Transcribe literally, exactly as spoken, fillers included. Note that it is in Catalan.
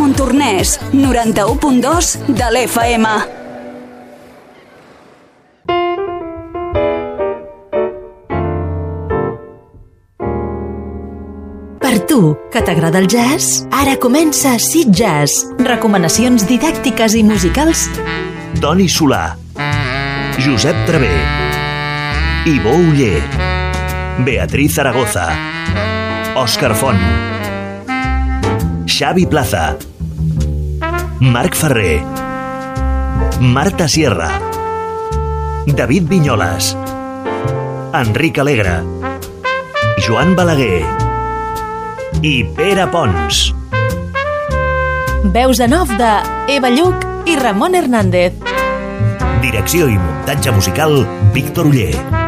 Montornès, noranta-u punt dos de l'F M. Per tu, que t'agrada el jazz, ara comença Sit Jazz. Recomanacions didàctiques i musicals. Toni Solà, Josep Travé, Ivo Uller, Beatriz Zaragoza, Òscar Font, Xavi Plaza, Marc Ferrer, Marta Sierra, David Vinyoles, Enric Alegre, Joan Balaguer i Pere Pons. Veus en off de Eva Lluc i Ramon Hernández. Direcció i muntatge musical, Víctor Uller.